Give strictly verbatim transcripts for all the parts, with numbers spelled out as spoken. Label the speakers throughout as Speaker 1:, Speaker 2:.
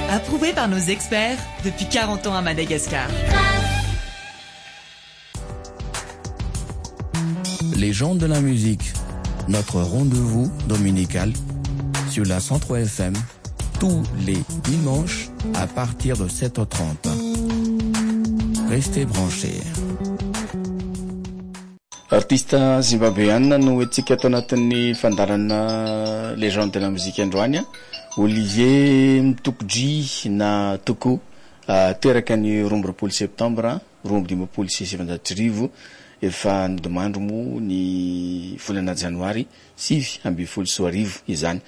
Speaker 1: Approuvé par nos experts depuis quarante ans à Madagascar.
Speaker 2: Les gens de la musique, notre rendez-vous dominical sur la cent trois F M, tous les dimanches à partir de sept heures trente. Restez branchés.
Speaker 3: Artiste zimbabweanina no etsika ato anatin'ny fandarana légende de la musique androany, Olivier Mtukudzi na Toko, teraka ny roa amby roapolo septembre roa amby dimampolo sy sivanjato arivo, efa nodimandro mo ny volana janoary sivy amby folo sy arivo izany.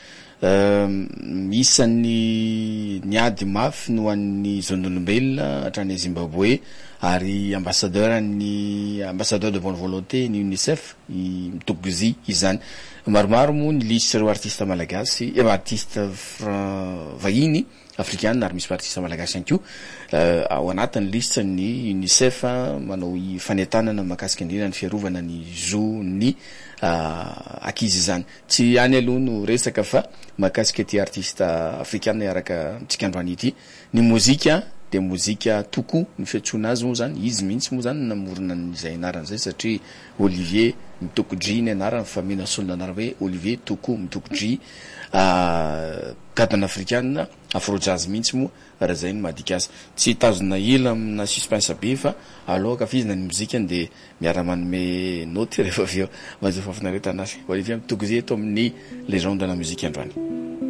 Speaker 3: Isan'ny niady mafy no an'ny zon'olombelona hatrany Zimbabwe, ary ambassadeur ny ambassadeur de bonne volonté ny UNICEF i Mtukudzi izany. Maromaro mo ny liste ireo artiste malagasy, e artiste vahiny africaine ary misy artiste malagasy ihany koa ao anatin'ny liste ny UNICEF manao fanetanana makasika indrindra ny fiarovana ny zo ny akizy izany. Tsy any aloha no resaka fa makasika ty artiste africaine araka tsika androany ity. Ny mozika de mozika Toko ny fiantsoana azy moa zany, izy mihitsy moa zany namorona n'izay anarany zay satria Olivier Mtukudzi ny anarany fa mena solona anarany hoe Olivier Toko Mtukudzi, gadana africaine afro jazz mihitsy moa raha zay ny madika azy. Tsy tazona ila amina suspense be fa aloha ka fizina ny muzikany de miara manome note rehefa aveo mazao fafinareta anazy. Olivier Mtukudzi eto amin'ny légende de la musique androany.